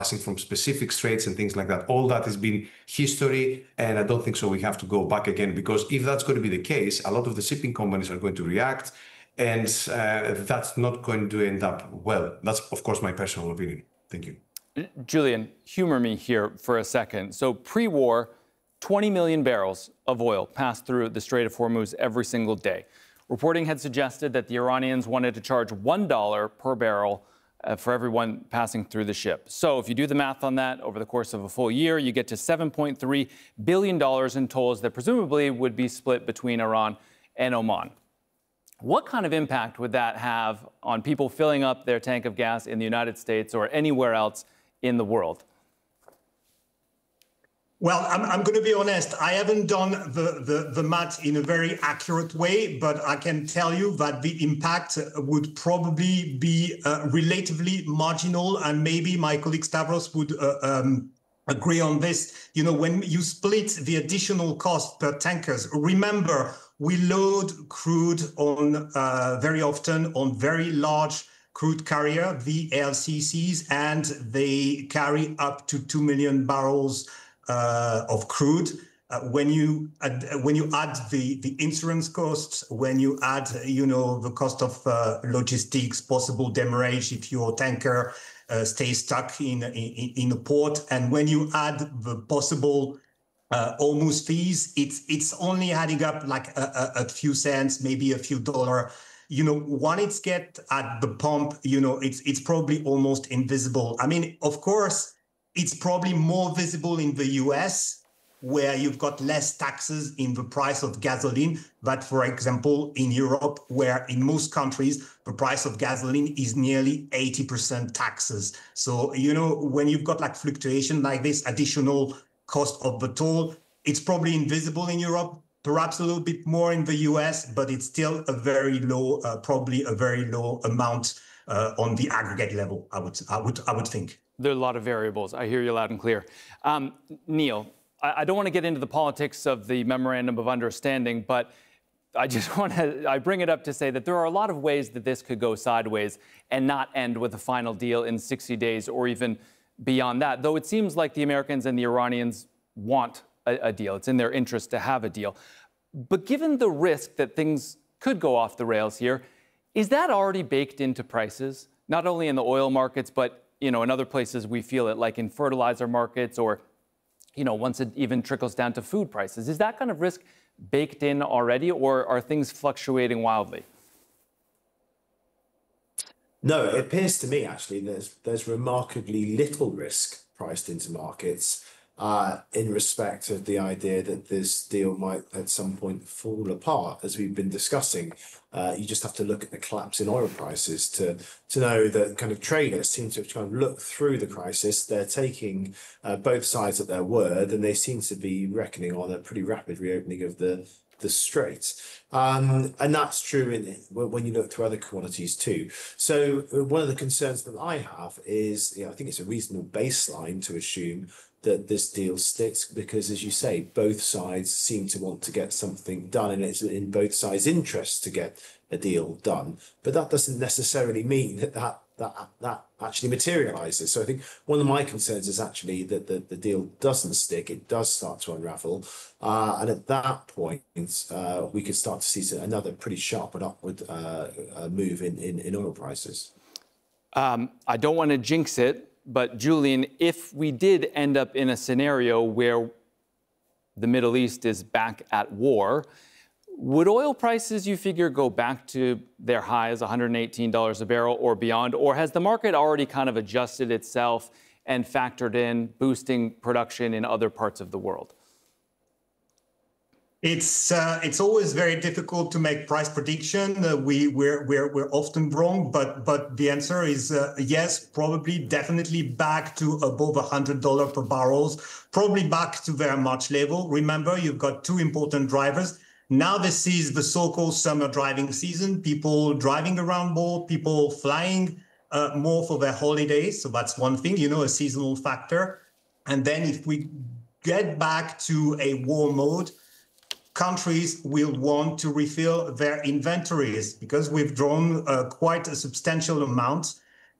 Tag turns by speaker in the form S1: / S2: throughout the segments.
S1: passing from specific straits and things like that. All that has been history, and I don't think so we have to go back again, because if that's going to be the case, a lot of the shipping companies are going to react, and that's not going to end up well. That's, of course, my personal opinion. Thank you.
S2: Julian, humor me here for a second. So pre-war, 20 million barrels of oil passed through the Strait of Hormuz every single day. Reporting had suggested that the Iranians wanted to charge $1 per barrel for everyone passing through the ship. So if you do the math on that over the course of a full year, you get to $7.3 billion in tolls that presumably would be split between Iran and Oman. What kind of impact would that have on people filling up their tank of gas in the United States or anywhere else in the world?
S3: Well, I'm going to be honest. I haven't done the math in a very accurate way, but I can tell you that the impact would probably be relatively marginal, and maybe my colleague Stavros would agree on this. You know, when you split the additional cost per tankers, remember, we load crude on very often on very large crude carrier, VLCCs, and they carry up to 2 million barrels of crude. When you add the insurance costs, when you add, you know, the cost of logistics, possible demurrage if your tanker stays stuck in a port, and when you add the possible Hormuz fees, it's only adding up like a few cents, maybe a few dollars. You know, when it's get at the pump, you know, it's probably almost invisible. I mean, of course, it's probably more visible in the US, where you've got less taxes in the price of gasoline. But for example, in Europe, where in most countries, the price of gasoline is nearly 80% taxes. So, you know, when you've got like fluctuation like this, additional cost of the toll, it's probably invisible in Europe, perhaps a little bit more in the US, but it's still a very low, probably a very low amount on the aggregate level, I would think.
S2: There are a lot of variables. I hear you loud and clear. Neil, I don't want to get into the politics of the Memorandum of Understanding, but I just want to, I bring it up to say that there are a lot of ways that this could go sideways and not end with a final deal in 60 days or even beyond that, though it seems like the Americans and the Iranians want a deal. It's in their interest to have a deal. But given the risk that things could go off the rails here, is that already baked into prices, not only in the oil markets, but you know, in other places we feel it, like in fertilizer markets, or, you know, once it even trickles down to food prices? Is that kind of risk baked in already, or are things fluctuating wildly?
S4: No, it appears to me, actually, there's remarkably little risk priced into markets in respect of the idea that this deal might at some point fall apart, as we've been discussing. You just have to look at the collapse in oil prices to know that kind of traders seem to have kind of looked through the crisis. They're taking both sides at their word, and they seem to be reckoning on a pretty rapid reopening of the strait. And that's true when you look to other commodities too. So one of the concerns that I have is, you know, I think it's a reasonable baseline to assume that this deal sticks, because, as you say, both sides seem to want to get something done, and it's in both sides' interests to get a deal done. But that doesn't necessarily mean that actually materializes. So I think one of my concerns is actually that the deal doesn't stick. It does start to unravel. And at that point, we could start to see another pretty sharp and upward move in oil prices.
S2: I don't want to jinx it, but Julian, if we did end up in a scenario where the Middle East is back at war, would oil prices, you figure, go back to their highs, $118 a barrel or beyond? Or has the market already kind of adjusted itself and factored in boosting production in other parts of the world?
S3: It's always very difficult to make price prediction. We're often wrong, but the answer is yes, probably, definitely back to above $100 per barrels, probably back to very much level. Remember, you've got two important drivers. Now this is the so-called summer driving season. People driving around more, people flying more for their holidays. So that's one thing, you know, a seasonal factor. And then if we get back to a war mode, countries will want to refill their inventories because we've drawn quite a substantial amount.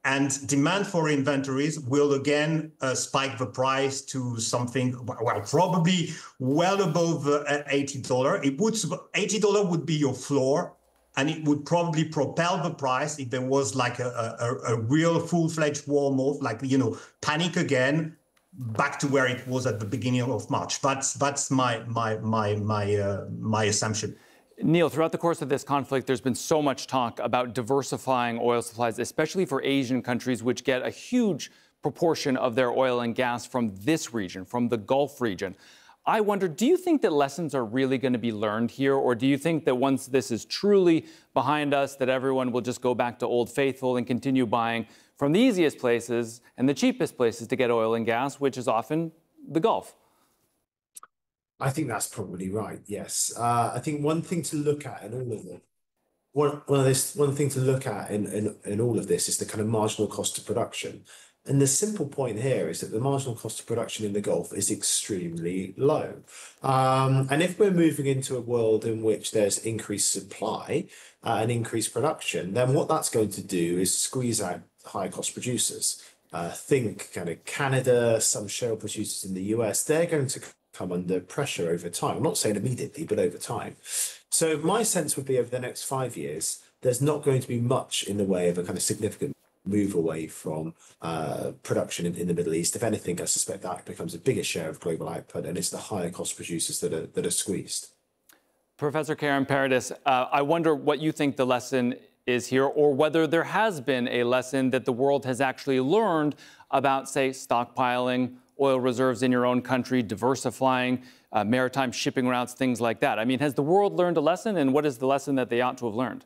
S3: and demand for inventories will again spike the price to something, well, probably well above $80. $80 would be your floor, and it would probably propel the price if there was like a real full-fledged war move, like, you know, panic again, back to where it was at the beginning of March. That's my assumption.
S2: Neil, throughout the course of this conflict, there's been so much talk about diversifying oil supplies, especially for Asian countries, which get a huge proportion of their oil and gas from this region, from the Gulf region. I wonder, do you think that lessons are really going to be learned here? Or do you think that once this is truly behind us, that everyone will just go back to Old Faithful and continue buying from the easiest places and the cheapest places to get oil and gas, which is often the Gulf?
S4: I think that's probably right. Yes, I think one thing to look at in all of it, one thing to look at in all of this is the kind of marginal cost of production. And the simple point here is that the marginal cost of production in the Gulf is extremely low. And if we're moving into a world in which there's increased supply and increased production, then what that's going to do is squeeze out high cost producers. Think kind of Canada, some shale producers in the US, they're going to come under pressure over time. I'm not saying immediately, but over time. So my sense would be over the next 5 years, there's not going to be much in the way of a kind of significant move away from production in the Middle East. If anything, I suspect that becomes a bigger share of global output, and it's the higher cost producers that are squeezed.
S2: Professor Karen Paradis, I wonder what you think the lesson is here, or whether there has been a lesson that the world has actually learned about, say, stockpiling oil reserves in your own country, diversifying maritime shipping routes, things like that. I mean, has the world learned a lesson, and what is the lesson that they ought to have learned?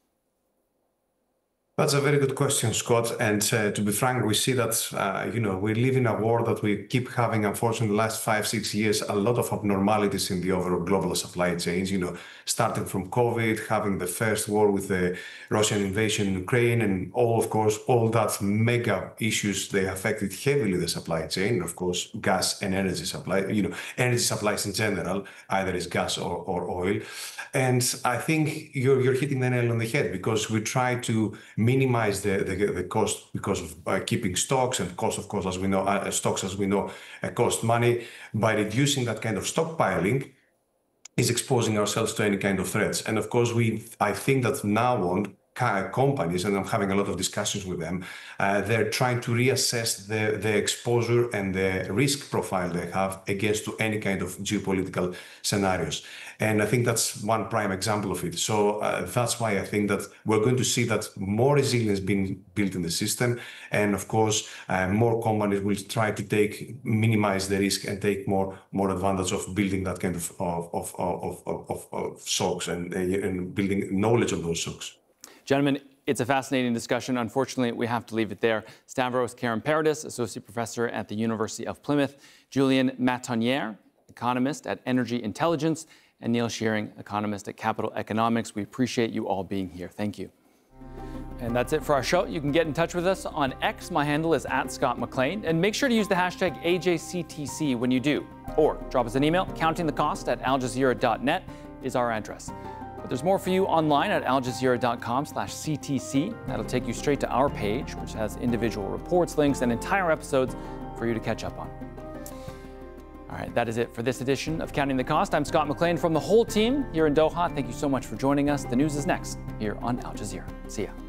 S1: That's a very good question, Scott. And to be frank, we see that, you know, we live in a war that we keep having, unfortunately, the last 5-6 years, a lot of abnormalities in the overall global supply chains, you know, starting from COVID, having the first war with the Russian invasion in Ukraine, and all, of course, all that mega issues, they affected heavily the supply chain, of course, gas and energy supply, you know, energy supplies in general, either is gas or oil. And I think you're hitting the nail on the head, because we try to minimize the cost because of keeping stocks, and cost, of course, as we know, stocks, as we know, cost money. By reducing that kind of stockpiling is exposing ourselves to any kind of threats. And of course, I think that now on, companies, and I'm having a lot of discussions with them, they're trying to reassess the exposure and the risk profile they have against to any kind of geopolitical scenarios. And I think that's one prime example of it. So that's why I think that we're going to see that more resilience being built in the system. And of course, more companies will try to minimize the risk and take more advantage of building that kind of stocks and building knowledge of those stocks.
S2: Gentlemen, it's a fascinating discussion. Unfortunately, we have to leave it there. Stavros Karen Paradis, Associate Professor at the University of Plymouth, Julien Matonier, economist at Energy Intelligence, and Neil Shearing, economist at Capital Economics. We appreciate you all being here. Thank you. And that's it for our show. You can get in touch with us on X. My handle is @ScottMcLean. And make sure to use the hashtag AJCTC when you do. Or drop us an email. countingthecost@aljazeera.net is our address. But there's more for you online at aljazeera.com/CTC. That'll take you straight to our page, which has individual reports, links, and entire episodes for you to catch up on. All right, that is it for this edition of Counting the Cost. I'm Scott McLean from the whole team here in Doha. Thank you so much for joining us. The news is next here on Al Jazeera. See ya.